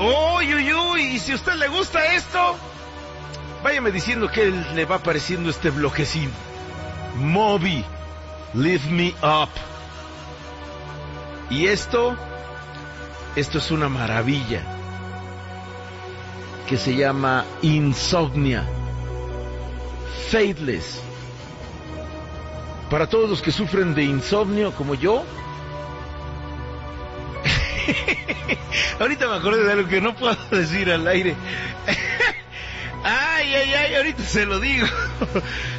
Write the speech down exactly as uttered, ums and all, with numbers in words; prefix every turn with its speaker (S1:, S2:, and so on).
S1: Uy, uy, uy, y si a usted le gusta esto, váyame diciendo qué le va pareciendo este bloquecín. Moby, Lift Me Up. Y esto, esto es una maravilla, que se llama Insomnia, Faithless. Para todos los que sufren de insomnio como yo. Ahorita me acordé de algo que no puedo decir al aire. Ay, ay, ay, ahorita se lo digo.